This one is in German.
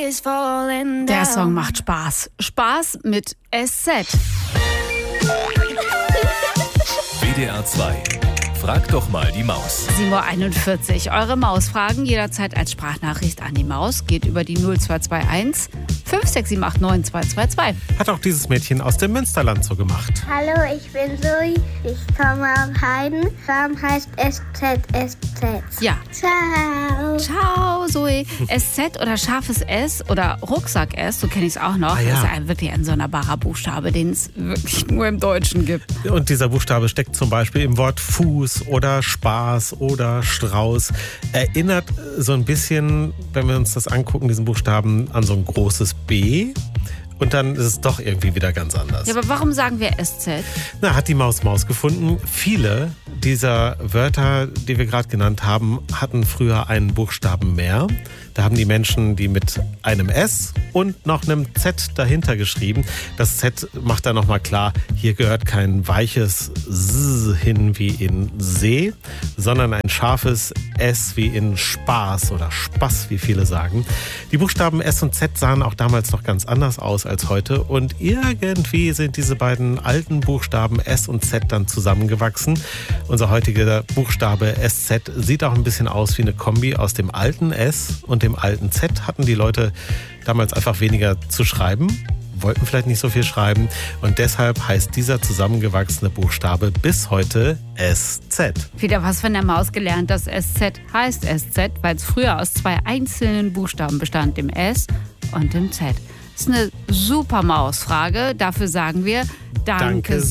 is falling down. Der Song macht Spaß. Spaß mit SZ. WDR 2. Frag doch mal die Maus. 7:41 Uhr. Eure Mausfragen jederzeit als Sprachnachricht an die Maus. Geht über die 0221 56789 222. Hat auch dieses Mädchen aus dem Münsterland so gemacht. Hallo, ich bin Zoe. Ich komme aus Heiden. Farm heißt SZSZ. Ja. Ciao. Ciao, Zoe. SZ oder scharfes S oder Rucksack S, so kenne ich es auch noch. Ah, ja. Das ist ja wirklich ein sonderbarer Buchstabe, den es wirklich nur im Deutschen gibt. Und dieser Buchstabe steckt zum Beispiel im Wort Fuß oder Spaß oder Strauß. Erinnert so ein bisschen, wenn wir uns das angucken, diesen Buchstaben, an so ein großes B. Und dann ist es doch irgendwie wieder ganz anders. Ja, aber warum sagen wir SZ? Na, hat die Maus gefunden. Viele dieser Wörter, die wir gerade genannt haben, hatten früher einen Buchstaben mehr. Da haben die Menschen die mit einem S und noch einem Z dahinter geschrieben. Das Z macht dann nochmal klar, hier gehört kein weiches S hin wie in See, sondern ein scharfes S wie in Spaß oder Spaß, wie viele sagen. Die Buchstaben S und Z sahen auch damals noch ganz anders aus als heute. Und irgendwie sind diese beiden alten Buchstaben S und Z dann zusammengewachsen. Unser heutiger Buchstabe SZ sieht auch ein bisschen aus wie eine Kombi aus dem alten S und dem alten Z. Hatten die Leute damals einfach weniger zu schreiben, wollten vielleicht nicht so viel schreiben. Und deshalb heißt dieser zusammengewachsene Buchstabe bis heute SZ. Wieder was von der Maus gelernt. Das SZ heißt SZ, weil es früher aus zwei einzelnen Buchstaben bestand, dem S und dem Z. Das ist eine super Mausfrage. Dafür sagen wir Danke